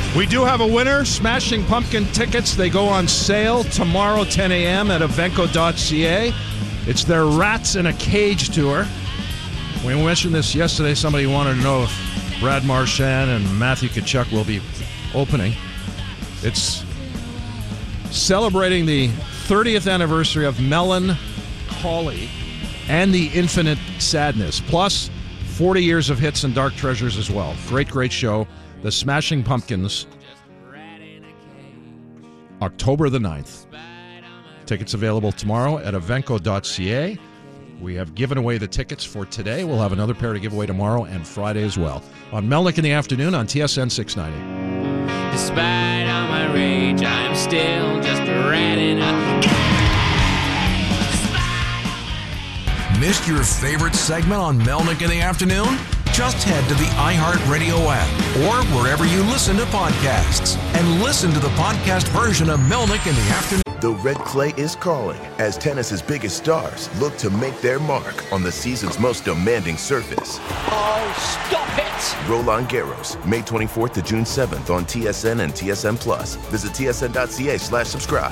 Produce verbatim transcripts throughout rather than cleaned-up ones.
We do have a winner. Smashing Pumpkin tickets. They go on sale tomorrow, ten a.m. at Evenco dot c a. It's their Rats in a Cage tour. We mentioned this yesterday. Somebody wanted to know if Brad Marchand and Matthew Tkachuk will be opening. It's celebrating the thirtieth anniversary of Melancholy and the Infinite Sadness, plus forty years of hits and dark treasures as well. Great, great show. The Smashing Pumpkins, October the ninth. Tickets available tomorrow at Evenco dot c a. We have given away the tickets for today. We'll have another pair to give away tomorrow and Friday as well. On Melnick in the Afternoon on T S N six ninety. Despite all my rage, I'm still just a rat in a cage. Missed your favorite segment on Melnick in the Afternoon? Just head to the iHeartRadio app or wherever you listen to podcasts and listen to the podcast version of Melnick in the Afternoon. The red clay is calling as tennis's biggest stars look to make their mark on the season's most demanding surface. Oh, stop it! Roland Garros, May twenty-fourth to June seventh on T S N and T S N Plus. Visit T S N dot c a slash subscribe.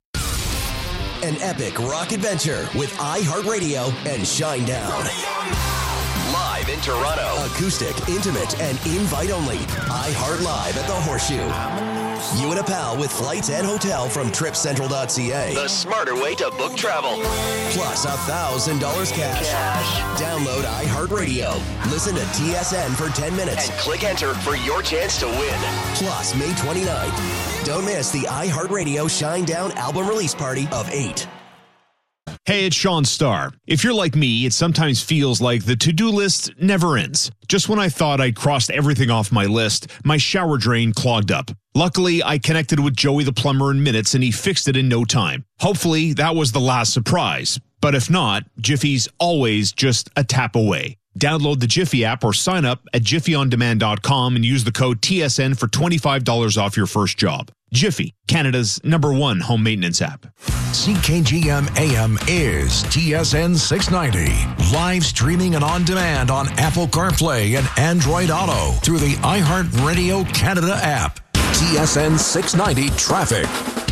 An epic rock adventure with iHeartRadio and Shinedown. Live in Toronto. Acoustic, intimate, and invite-only. iHeart Live at the Horseshoe. You and a pal with flights and hotel from trip central dot c a. The smarter way to book travel. Plus one thousand dollars cash. cash. Download iHeartRadio. Listen to T S N for ten minutes. And click enter for your chance to win. Plus May twenty-ninth. Don't miss the iHeartRadio Shinedown album release party of eight. Hey, it's Sean Starr. If you're like me, it sometimes feels like the to-do list never ends. Just when I thought I'd crossed everything off my list, my shower drain clogged up. Luckily, I connected with Joey the plumber in minutes and he fixed it in no time. Hopefully, that was the last surprise. But if not, Jiffy's always just a tap away. Download the Jiffy app or sign up at jiffy on demand dot com and use the code T S N for twenty-five dollars off your first job. Jiffy, Canada's number one home maintenance app. C K G M A M is T S N six ninety. Live streaming and on demand on Apple CarPlay and Android Auto through the iHeartRadio Canada app. T S N six ninety traffic.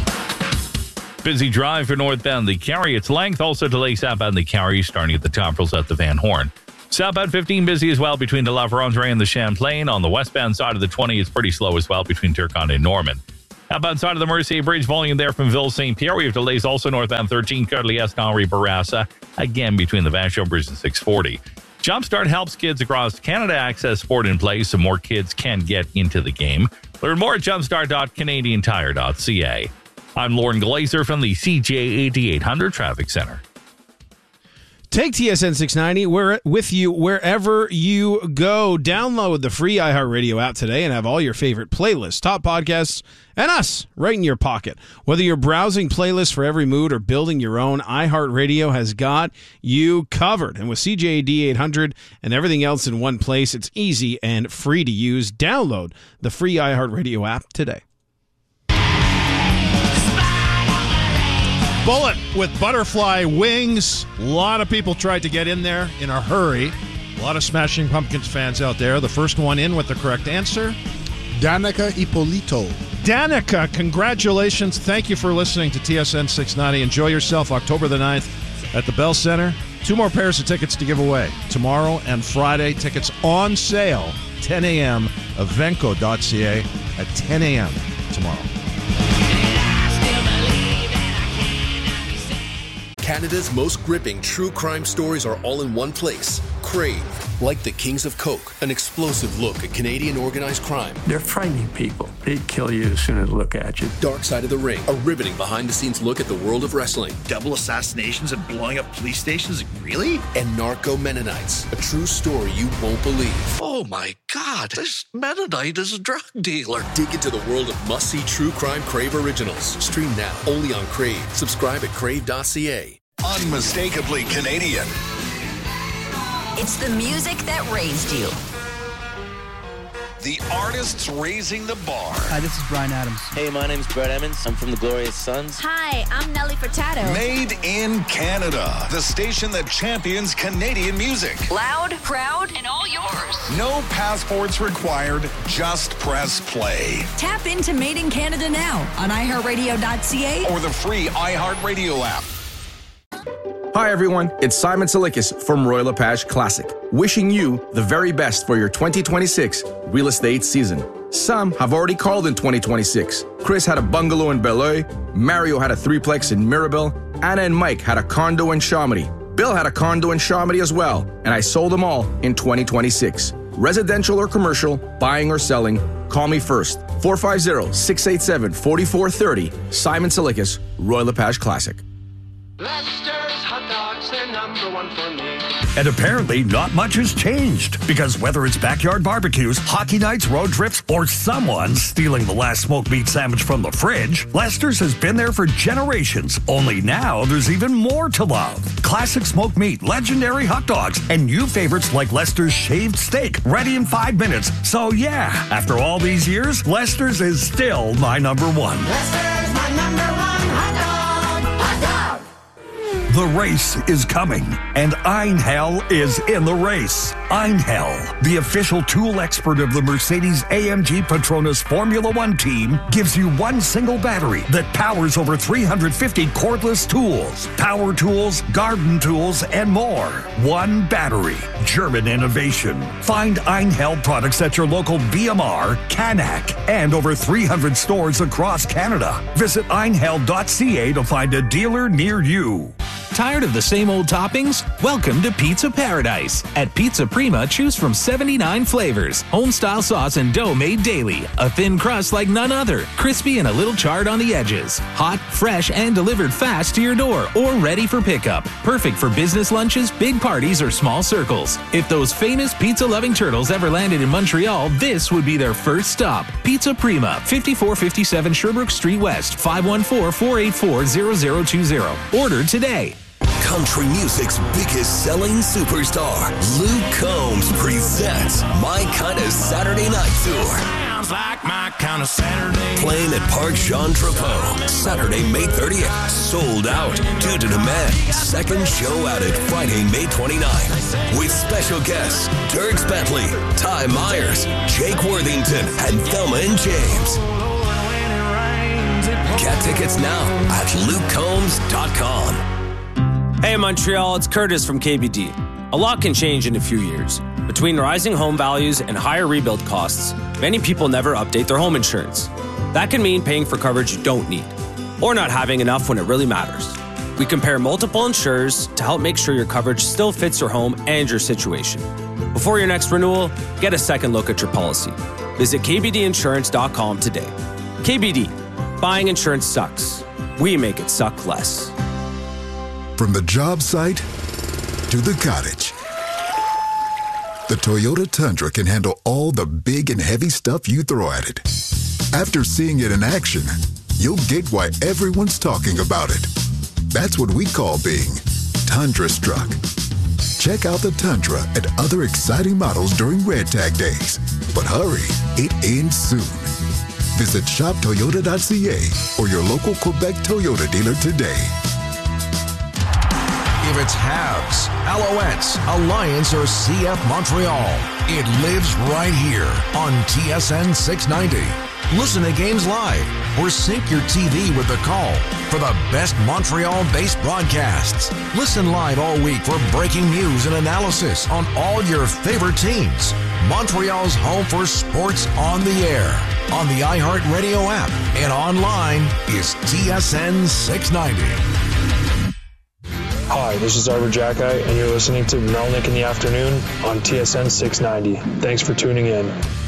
Busy drive for northbound the Carry. Its length also delays southbound the Carry, starting at the top rails at the Van Horn. Southbound fifteen busy as well between the La Vérendrye and the Champlain. On the westbound side of the twenty, it's pretty slow as well between Turcotte and Norman. Outbound side of the Mercier Bridge, volume there from Ville Saint Pierre. We have delays also northbound thirteen, Côte-Liesse, Henri Bourassa, again between the Vachon Bridge and six forty. Jumpstart helps kids across Canada access sport in place so more kids can get into the game. Learn more at jumpstart dot canadian tire dot c a. I'm Lauren Glazer from the C J eighty-eight hundred Traffic Center. Take T S N six ninety where, with you wherever you go. Download the free iHeartRadio app today and have all your favorite playlists, top podcasts, and us right in your pocket. Whether you're browsing playlists for every mood or building your own, iHeartRadio has got you covered. And with C J eighty-eight hundred and everything else in one place, it's easy and free to use. Download the free iHeartRadio app today. Bullet with butterfly wings. A lot of people tried to get in there in a hurry. A lot of Smashing Pumpkins fans out there. The first one in with the correct answer, Danica Ippolito. Danica, congratulations. Thank you for listening to T S N six ninety. Enjoy yourself October the ninth at the Bell Center. Two more pairs of tickets to give away. Tomorrow and Friday, tickets on sale, ten a.m. Evenco dot c a at ten a.m. tomorrow. Canada's most gripping true crime stories are all in one place. Crave. Like the Kings of Coke, an explosive look at Canadian organized crime. They're frightening people. They'd kill you as soon as they look at you. Dark Side of the Ring, a riveting behind-the-scenes look at the world of wrestling. Double assassinations and blowing up police stations? Really? And Narco Mennonites, a true story you won't believe. Oh my God, this Mennonite is a drug dealer. Dig into the world of must-see true crime Crave originals. Stream now, only on Crave. Subscribe at crave dot c a. Unmistakably Canadian. It's the music that raised you. The artists raising the bar. Hi, this is Bryan Adams. Hey, my name's Brett Emmons. I'm from the Glorious Sons. Hi, I'm Nelly Furtado. Made in Canada. The station that champions Canadian music. Loud, proud, and all yours. No passports required. Just press play. Tap into Made in Canada now on i heart radio dot c a or the free iHeartRadio app. Hi everyone, it's Simon Salikis from Royal LePage Classic, wishing you the very best for your twenty twenty-six real estate season. Some have already called in twenty twenty-six. Chris had a bungalow in Belleuil, Mario had a threeplex in Mirabel, Anna and Mike had a condo in Chamonix, Bill had a condo in Chamonix as well, and I sold them all in twenty twenty-six. Residential or commercial, buying or selling, call me first. four five zero, six eight seven, four four three zero. Simon Salikis, Royal LePage Classic. Lester's hot dogs, they're number one for me. And apparently not much has changed, because whether it's backyard barbecues, hockey nights, road trips, or someone stealing the last smoked meat sandwich from the fridge, Lester's has been there for generations. Only now there's even more to love. Classic smoked meat, legendary hot dogs, and new favorites like Lester's shaved steak, ready in five minutes. So yeah, after all these years, Lester's is still my number one. Lester's my number one hot dog. Hot dog. The race is coming, and Einhell is in the race. Einhell, the official tool expert of the Mercedes A M G Petronas Formula One team, gives you one single battery that powers over three hundred fifty cordless tools, power tools, garden tools, and more. One battery. German innovation. Find Einhell products at your local B M R, Canac, and over three hundred stores across Canada. Visit einhell dot c a to find a dealer near you. Tired of the same old toppings? Welcome to Pizza Paradise. At Pizza Prima, choose from seventy-nine flavors, home-style sauce and dough made daily, a thin crust like none other, crispy and a little charred on the edges, hot, fresh, and delivered fast to your door or ready for pickup. Perfect for business lunches, big parties, or small circles. If those famous pizza-loving turtles ever landed in Montreal, this would be their first stop. Pizza Prima, fifty-four fifty-seven Sherbrooke Street West, five one four, four eight four, zero zero two zero. Order today. Country music's biggest selling superstar, Luke Combs, presents My Kinda Saturday Night Tour. Sounds like my kind of Saturday. Playing at Parc Jean Drapeau, Saturday, May thirtieth. Sold out due to demand. Second show out at Friday, May twenty-ninth. With special guests, Dierks Bentley, Ty Myers, Jake Worthington, and Thelma and James. Get tickets now at luke combs dot com. Hey Montreal, it's Curtis from K B D. A lot can change in a few years. Between rising home values and higher rebuild costs, many people never update their home insurance. That can mean paying for coverage you don't need, or not having enough when it really matters. We compare multiple insurers to help make sure your coverage still fits your home and your situation. Before your next renewal, get a second look at your policy. Visit k b d insurance dot com today. K B D, buying insurance sucks. We make it suck less. From the job site to the cottage, the Toyota Tundra can handle all the big and heavy stuff you throw at it. After seeing it in action, you'll get why everyone's talking about it. That's what we call being Tundra struck. Check out the Tundra and other exciting models during Red Tag Days. But hurry, it ends soon. Visit shop toyota dot c a or your local Quebec Toyota dealer today. If it's Habs, Alouettes, Alliance, or C F Montreal, it lives right here on T S N six ninety. Listen to games live or sync your T V with the call for the best Montreal-based broadcasts. Listen live all week for breaking news and analysis on all your favorite teams. Montreal's home for sports on the air, on the iHeartRadio app, and online is T S N six ninety. Hi, this is Arbor Jacki, and you're listening to Melnick in the Afternoon on T S N six ninety. Thanks for tuning in.